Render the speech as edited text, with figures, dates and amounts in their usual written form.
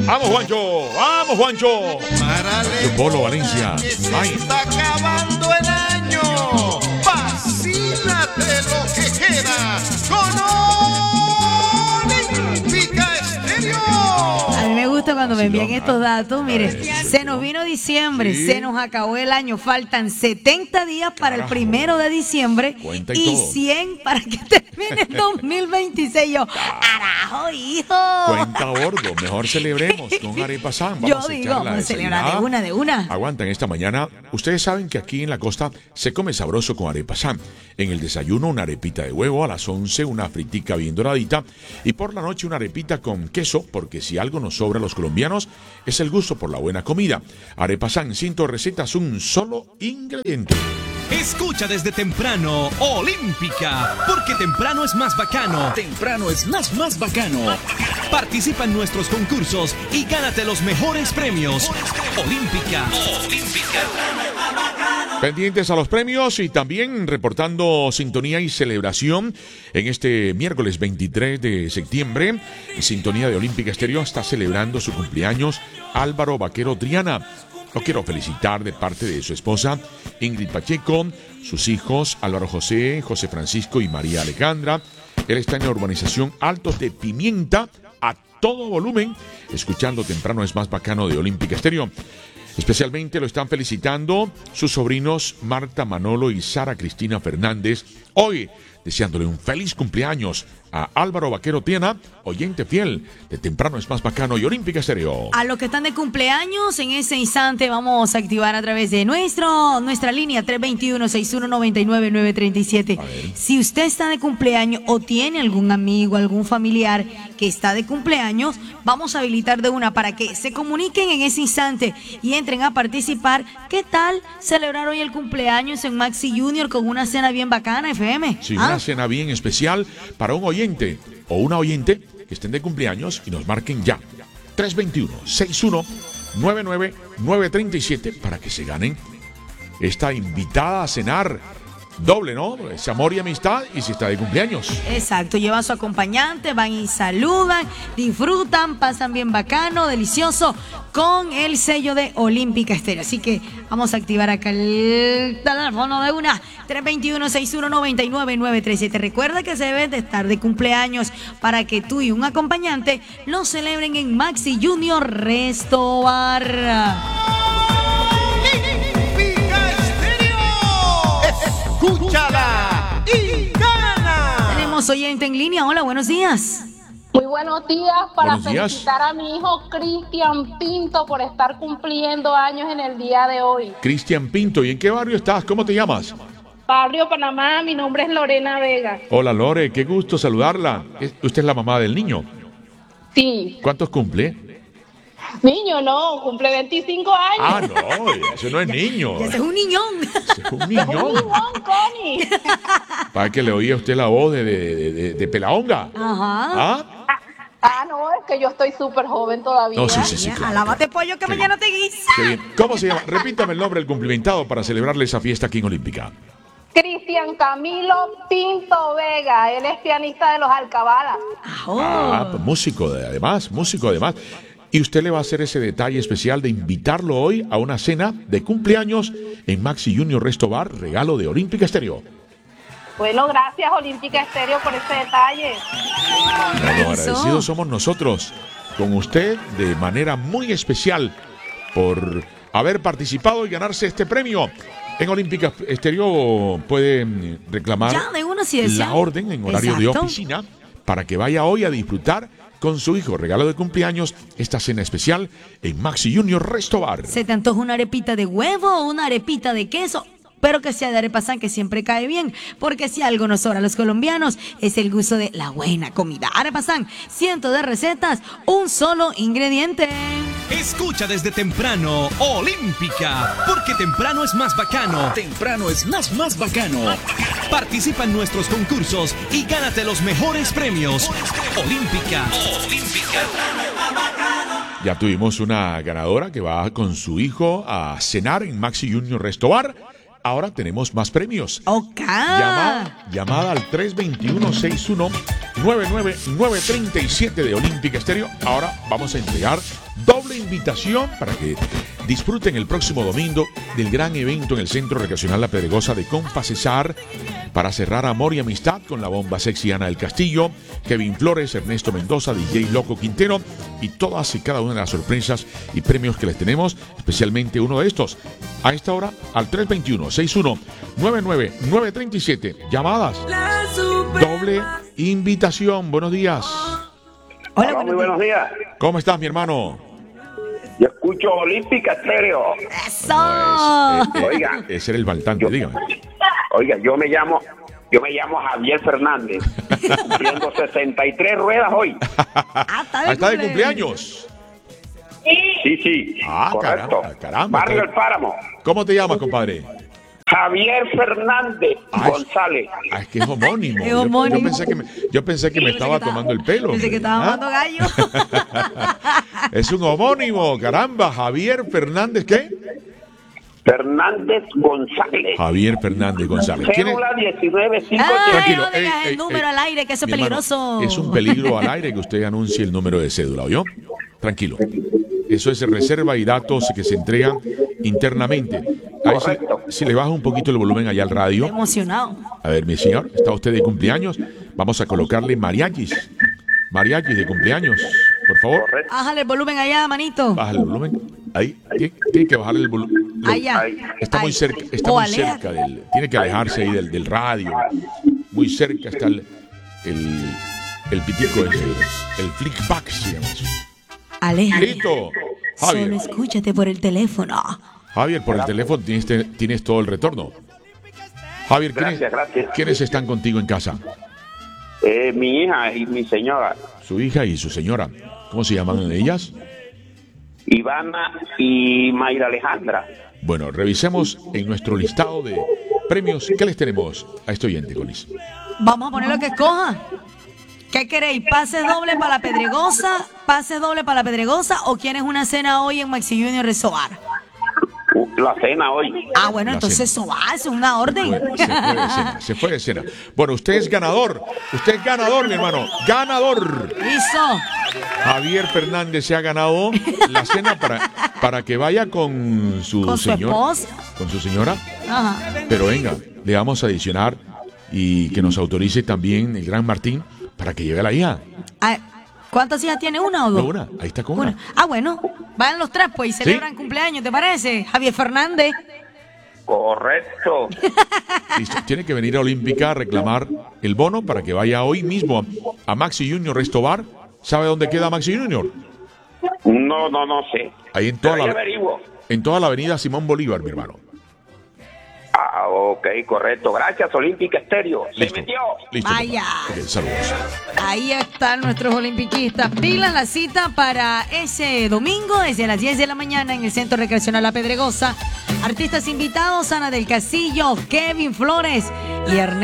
Vamos, Juancho. Vamos, Juancho. Polo Valencia. Se está acabando el año. Vacílate lo que queda con Olímpica Estéreo. A mí me gusta cuando me envían estos datos. Mire, se nos vino diciembre, se nos acabó el año. Faltan 70 días para el 1 de diciembre y 100 para que termine el 2026. Yo, carajo, hijo. Cuenta bordo, mejor celebremos con Arepa San. Yo digo, vamos a celebrar de una. Aguantan esta mañana. Ustedes saben que aquí en la costa se come sabroso con Arepa San. En el desayuno una arepita de huevo, a las 11 una fritica bien doradita y por la noche una arepita con queso, porque si algo nos sobra a los colombianos es el gusto por la buena comida. Arepa San, 100 recetas, un solo ingrediente. Escucha desde temprano Olímpica, porque temprano es más bacano. Temprano es más bacano. Participa en nuestros concursos y gánate los mejores premios. Olímpica. Pendientes a los premios y también reportando sintonía y celebración en este miércoles 23 de septiembre. Sintonía de Olímpica Estéreo está celebrando su cumpleaños Álvaro Vaquero Triana. Lo quiero felicitar de parte de su esposa Ingrid Pacheco, sus hijos Álvaro José, José Francisco y María Alejandra. Él está en la urbanización Altos de Pimienta a todo volumen, escuchando Temprano es más bacano de Olímpica Estéreo. Especialmente lo están felicitando sus sobrinos Marta Manolo y Sara Cristina Fernández. Hoy deseándole un feliz cumpleaños a Álvaro Vaquero Triana, oyente fiel de Temprano es más bacano y Olímpica Estéreo. A los que están de cumpleaños, en ese instante vamos a activar a través de nuestra línea 321-6199-937. Si usted está de cumpleaños o tiene algún amigo, algún familiar que está de cumpleaños, vamos a habilitar de una para que se comuniquen en ese instante y entren a participar. ¿Qué tal celebrar hoy el cumpleaños en Maxi Junior con una cena bien bacana, FM? Sí, una cena bien especial para un oyente o una oyente que estén de cumpleaños y nos marquen ya 321-6199-937 para que se ganen esta invitada a cenar doble, ¿no? Es amor y amistad y si está de cumpleaños. Exacto, lleva a su acompañante, van y saludan, disfrutan, pasan bien bacano, delicioso, con el sello de Olímpica Estéreo. Así que vamos a activar acá el teléfono de una 321-6199-937. Recuerda que se debe de estar de cumpleaños para que tú y un acompañante lo celebren en Maxi Junior Resto Bar. Escúchala y gana. Tenemos oyente en línea. Hola, buenos días. Muy buenos días para Buenos días. felicitar a mi hijo Cristian Pinto por estar cumpliendo años en el día de hoy. Cristian Pinto, ¿y en qué barrio estás? ¿Cómo te llamas? Barrio Panamá, mi nombre es Lorena Vega. Hola Lore, qué gusto saludarla. ¿Usted es la mamá del niño? Sí. ¿Cuántos cumple? Niño, no, cumple 25 años. Ah, no, eso no es niño. Ese es un niñón. Ese es un niñón. Connie. Para que le oía a usted la voz de Pelaonga. Ajá. ¿Ah? No, es que yo estoy súper joven todavía. No, sí, claro. Alábate pollo que Qué mañana te bien. guisa. Qué bien. ¿Cómo se llama? Repítame el nombre del cumplimentado para celebrarle esa fiesta aquí en Olímpica. Cristian Camilo Pinto Vega, él es pianista de los Alcabalas. Pues músico además. Y usted le va a hacer ese detalle especial de invitarlo hoy a una cena de cumpleaños en Maxi Junior Resto Bar, regalo de Olímpica Estéreo. Bueno, gracias Olímpica Estéreo por ese detalle. Bueno, agradecidos somos nosotros con usted de manera muy especial por haber participado y ganarse este premio. En Olímpica Estéreo puede reclamar Ya, de una, si desea. la orden en horario de Exacto. oficina para que vaya hoy a disfrutar con su hijo, regalo de cumpleaños, esta cena especial en Maxi Junior Resto Bar. ¿Se te antoja una arepita de huevo o una arepita de queso? Pero que sea de Arepa San, que siempre cae bien, porque si algo nos sobra a los colombianos es el gusto de la buena comida. Arepa San, cientos de recetas, un solo ingrediente. Escucha desde temprano Olímpica, porque temprano es más bacano. Temprano es más bacano. Participa en nuestros concursos y gánate los mejores premios. Olímpica. Ya tuvimos una ganadora que va con su hijo a cenar en Maxi Junior Resto Bar. Ahora tenemos más premios. Ok. Llamada al 321-6199-937 de Olímpica Estéreo. Ahora vamos a entregar Doble invitación para que disfruten el próximo domingo del gran evento en el Centro Recreacional La Pedregosa de Compa Cesar para cerrar amor y amistad con la bomba sexy Ana del Castillo, Kevin Flores, Ernesto Mendoza, DJ Loco Quintero y todas y cada una de las sorpresas y premios que les tenemos, especialmente uno de estos. A esta hora al 321-6199-937. Llamadas. Doble invitación. Buenos días. Hola, Muy buenos días. ¿Cómo estás, mi hermano? Yo escucho Olímpica Estéreo. ¡Eso! Oiga. Ese era el faltante, dígame. Oiga, yo me llamo Javier Fernández, cumpliendo 63 ruedas hoy. ¿Está de cumpleaños? Sí. Correcto. Caramba. Barrio El Páramo. ¿Cómo te llamas, compadre? Javier Fernández González. Es que es homónimo. Es homónimo. Yo pensé que me estaba tomando el pelo. Pensé que estaba mamando gallo. Es un homónimo, caramba. Javier Fernández, ¿qué? Fernández González. Javier Fernández González. Cédula 195. Tranquilo, No digas el número al aire, que eso es mi hermano, peligroso. es un peligro al aire que usted anuncie el número de cédula, ¿oyó? Tranquilo. Eso es reserva y datos que se entregan internamente. Ahí si le baja un poquito el volumen allá al radio. Emocionado. A ver, mi señor, ¿está usted de cumpleaños? Vamos a colocarle mariachis. Mariachis de cumpleaños, por favor. Bájale el volumen allá, manito. Bájale el volumen. Ahí, tiene que bajarle el volumen. Allá. Está muy cerca, tiene que alejarse ahí del radio. Muy cerca está el pitico ese, el flickback, se llama eso. Aléjate. Listo. Solo Javier, escúchate por el teléfono. por el teléfono tienes todo el retorno. Javier, Gracias. ¿quiénes están contigo en casa? Mi hija y mi señora. Su hija y su señora. ¿Cómo se llaman ellas? Ivana y Mayra Alejandra. Bueno, revisemos en nuestro listado de premios. ¿Qué les tenemos a este oyente, Conis? Vamos a poner lo que escoja. ¿Qué queréis? ¿Pase doble para la Pedregosa? ¿Pase doble para la Pedregosa? ¿O quieres una cena hoy en Maxi Junior Resobar? La cena hoy. Ah, bueno, La entonces cena. eso va, es una orden. Se fue de cena. Bueno, usted es ganador. Usted es ganador, mi hermano. Ganador. Listo. Javier Fernández se ha ganado la cena para que vaya con su Con su esposa. Con su señora. Ajá. Pero venga, le vamos a adicionar y que nos autorice también el gran Martín para que lleve a la hija. Ah, ¿cuántas hijas tiene? ¿Una o dos? No, una. Ahí está con una. Ah, bueno. Vayan los tres, pues, y celebran cumpleaños, ¿te parece? Javier Fernández. Correcto. Listo. Tiene que venir a Olímpica a reclamar el bono para que vaya hoy mismo a Maxi Junior Resto Bar. ¿Sabe dónde queda Maxi Junior? No sé. Ahí en Pero toda yo averiguo. la avenida Simón Bolívar, mi hermano. Ah, ok, correcto. Gracias, Olímpica Estéreo. Se Listo. metió. Listo. Vaya. Ok, saludos. Ahí están nuestros olimpiquistas. Pilan la cita para ese domingo desde las 10 de la mañana en el Centro Recreacional La Pedregosa. Artistas invitados, Ana del Castillo, Kevin Flores y Ernesto